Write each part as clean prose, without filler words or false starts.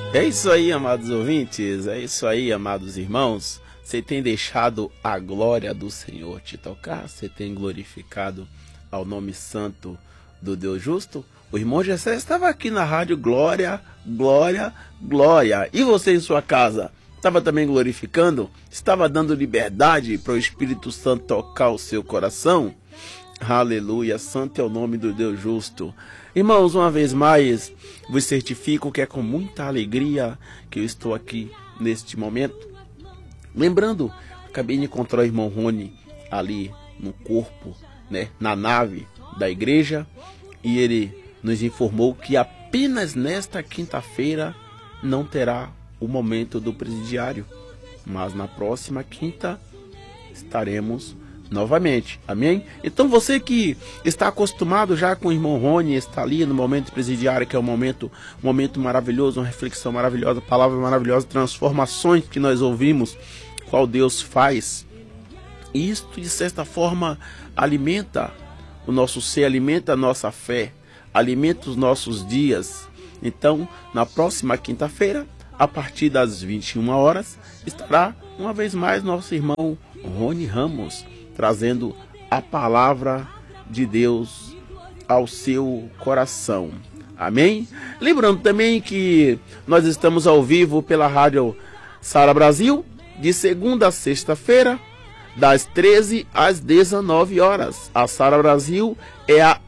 É isso aí, amados ouvintes, é isso aí, amados irmãos. Você tem deixado a glória do Senhor te tocar? Você tem glorificado ao nome santo do Deus justo? O irmão Gessé estava aqui na rádio Glória, Glória, Glória. E você em sua casa? Estava também glorificando? Estava dando liberdade para o Espírito Santo tocar o seu coração? Aleluia, santo é o nome do Deus justo. Irmãos, uma vez mais, vos certifico que é com muita alegria que eu estou aqui neste momento. Lembrando, acabei de encontrar o irmão Rony ali no corpo, na nave da igreja, e ele nos informou que apenas nesta quinta-feira não terá o momento do presidiário, mas na próxima quinta estaremos novamente, amém? Então você que está acostumado já com o irmão Rony, está ali no momento presidiário, que é um momento maravilhoso, uma reflexão maravilhosa, palavra maravilhosa, transformações que nós ouvimos, qual Deus faz. Isto de certa forma alimenta o nosso ser, alimenta a nossa fé, alimenta os nossos dias. Então, na próxima quinta-feira, a partir das 21 horas, estará uma vez mais nosso irmão Rony Ramos, trazendo a palavra de Deus ao seu coração. Amém? Lembrando também que nós estamos ao vivo pela Rádio Sara Brasil, de segunda a sexta-feira, das 13 às 19 horas. A Sara Brasil é a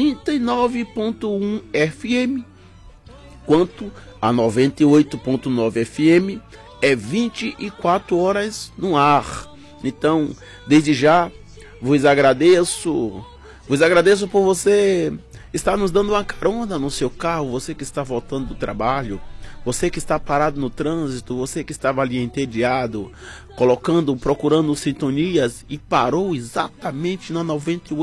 89.1 FM, quanto a 98.9 FM é 24 horas no ar. Então, desde já, vos agradeço por você estar nos dando uma carona no seu carro, você que está voltando do trabalho, você que está parado no trânsito, você que estava ali entediado, procurando sintonias e parou exatamente na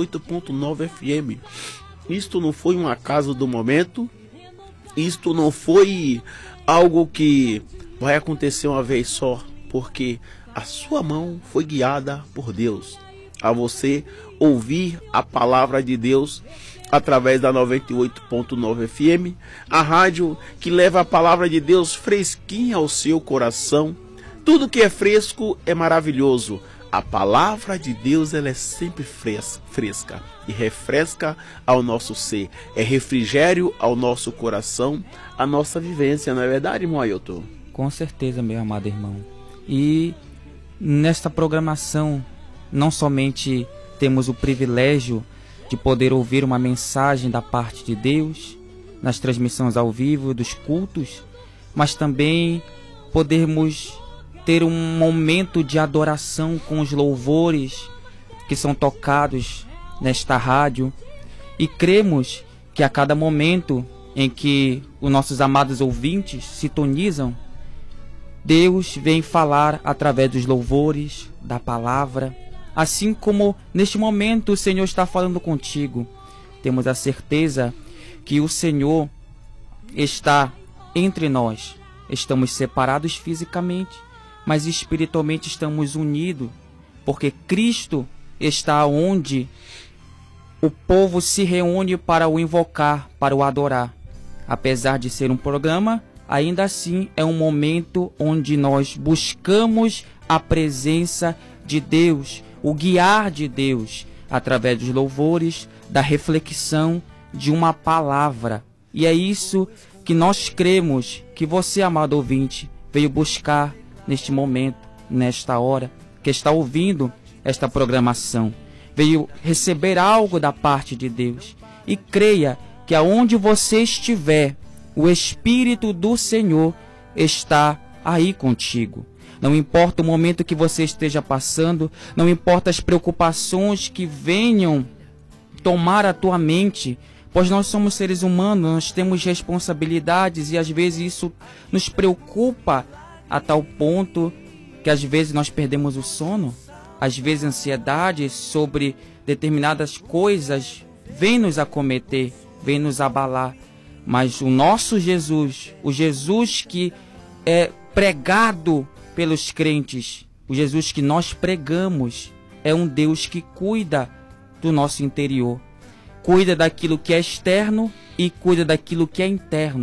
98.9 FM. Isto não foi um acaso do momento, isto não foi algo que vai acontecer uma vez só, porque a sua mão foi guiada por Deus a você ouvir a palavra de Deus através da 98.9 FM, a rádio que leva a palavra de Deus fresquinha ao seu coração. Tudo que é fresco é maravilhoso. A palavra de Deus, ela é sempre fresca e refresca ao nosso ser. É refrigério ao nosso coração, a nossa vivência, não é verdade, irmão Ailton? Com certeza, meu amado irmão. E nesta programação, não somente temos o privilégio de poder ouvir uma mensagem da parte de Deus, nas transmissões ao vivo dos cultos, mas também podermos ter um momento de adoração com os louvores que são tocados nesta rádio. E cremos que a cada momento em que os nossos amados ouvintes sintonizam, Deus vem falar através dos louvores, da palavra. Assim como neste momento o Senhor está falando contigo, temos a certeza que o Senhor está entre nós. Estamos separados fisicamente, mas espiritualmente estamos unidos, porque Cristo está onde o povo se reúne para o invocar, para o adorar. Apesar de ser um programa, ainda assim é um momento onde nós buscamos a presença de Deus, o guiar de Deus, através dos louvores, da reflexão de uma palavra. E é isso que nós cremos que você, amado ouvinte, veio buscar neste momento, nesta hora, que está ouvindo esta programação. Veio receber algo da parte de Deus. E creia que aonde você estiver, o Espírito do Senhor está aí contigo. Não importa o momento que você esteja passando, não importa as preocupações que venham tomar a tua mente, pois nós somos seres humanos, nós temos responsabilidades e às vezes isso nos preocupa a tal ponto que às vezes nós perdemos o sono, às vezes a ansiedade sobre determinadas coisas vem nos acometer, vem nos abalar. Mas o nosso Jesus, o Jesus que é pregado pelos crentes, o Jesus que nós pregamos, é um Deus que cuida do nosso interior, cuida daquilo que é externo e cuida daquilo que é interno.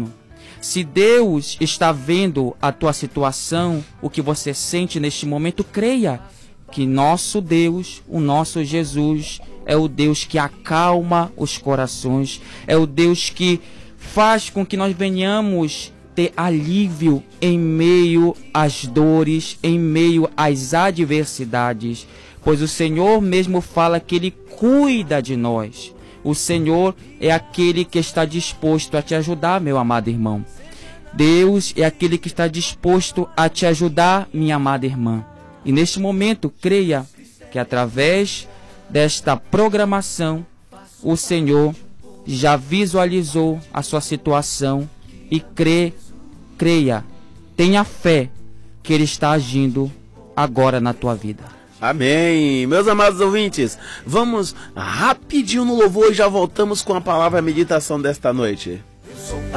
Se Deus está vendo a tua situação, o que você sente neste momento, creia que nosso Deus, o nosso Jesus, é o Deus que acalma os corações, é o Deus que faz com que nós venhamos ter alívio em meio às dores, em meio às adversidades, pois o Senhor mesmo fala que Ele cuida de nós. O Senhor é aquele que está disposto a te ajudar, meu amado irmão. Deus é aquele que está disposto a te ajudar, minha amada irmã. E neste momento, creia que através desta programação, o Senhor já visualizou a sua situação e creia, tenha fé que Ele está agindo agora na tua vida. Amém. Meus amados ouvintes, vamos rapidinho no louvor e já voltamos com a palavra meditação desta noite.